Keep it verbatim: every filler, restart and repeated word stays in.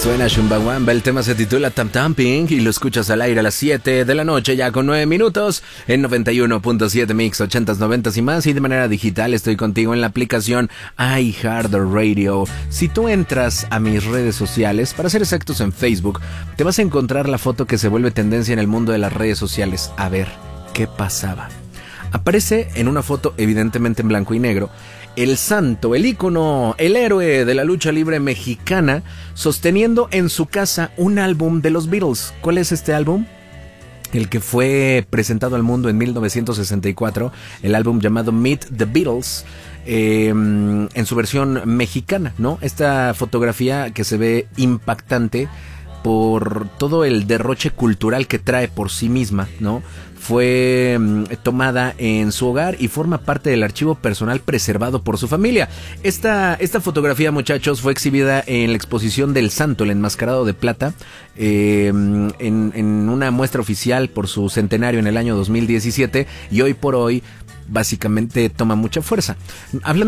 Suena Chumbawamba, el tema se titula Tam Tamping y lo escuchas al aire a las siete de la noche, ya con nueve minutos, en noventa y uno punto siete Mix, ochentas, noventas y más, y de manera digital estoy contigo en la aplicación iHeartRadio. Si tú entras a mis redes sociales, para ser exactos en Facebook, te vas a encontrar la foto que se vuelve tendencia en el mundo de las redes sociales. A ver, ¿qué pasaba? Aparece en una foto evidentemente en blanco y negro el santo, el ícono, el héroe de la lucha libre mexicana, sosteniendo en su casa un álbum de los Beatles. ¿Cuál es este álbum? El que fue presentado al mundo en mil novecientos sesenta y cuatro, el álbum llamado Meet the Beatles, eh, en su versión mexicana, ¿no? Esta fotografía que se ve impactante por todo el derroche cultural que trae por sí misma, ¿no? Fue um, tomada en su hogar y forma parte del archivo personal preservado por su familia. Esta, esta fotografía, muchachos, fue exhibida en la exposición del Santo, el enmascarado de plata, eh, en, en una muestra oficial por su centenario en el año dos mil diecisiete, y hoy por hoy básicamente toma mucha fuerza. Hablando